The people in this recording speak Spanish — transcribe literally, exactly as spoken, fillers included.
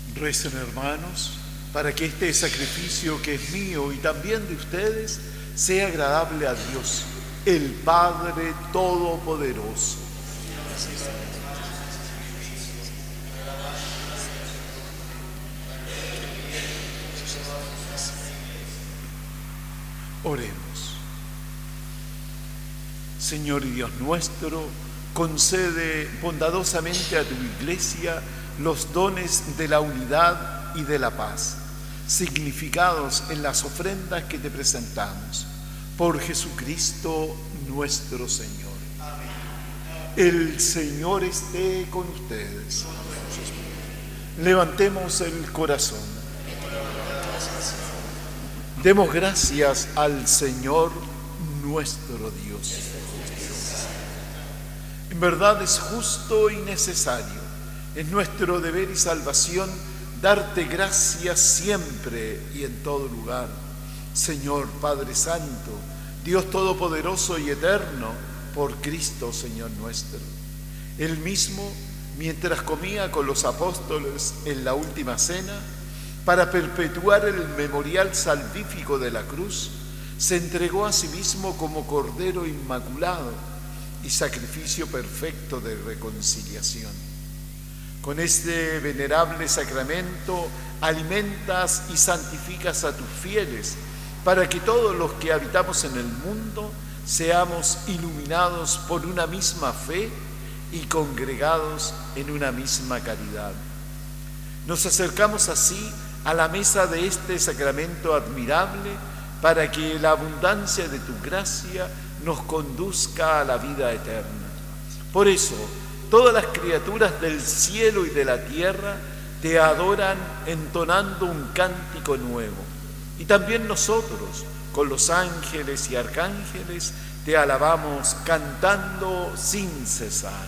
Recen, hermanos, para que este sacrificio que es mío y también de ustedes sea agradable a Dios, el Padre Todopoderoso. Oremos. Señor y Dios nuestro, concede bondadosamente a tu Iglesia los dones de la unidad y de la paz, significados en las ofrendas que te presentamos. Por Jesucristo nuestro Señor. Amén. El Señor esté con ustedes. Levantemos el corazón. Demos gracias al Señor nuestro Dios. En verdad es justo y necesario, es nuestro deber y salvación darte gracias siempre y en todo lugar. Señor Padre Santo, Dios Todopoderoso y Eterno, por Cristo Señor nuestro. Él mismo, mientras comía con los apóstoles en la última cena, para perpetuar el memorial salvífico de la cruz, se entregó a sí mismo como Cordero Inmaculado y sacrificio perfecto de reconciliación. Con este venerable sacramento alimentas y santificas a tus fieles, para que todos los que habitamos en el mundo seamos iluminados por una misma fe y congregados en una misma caridad. Nos acercamos así a la mesa de este sacramento admirable, para que la abundancia de tu gracia nos conduzca a la vida eterna. Por eso, todas las criaturas del cielo y de la tierra te adoran entonando un cántico nuevo. Y también nosotros, con los ángeles y arcángeles, te alabamos cantando sin cesar.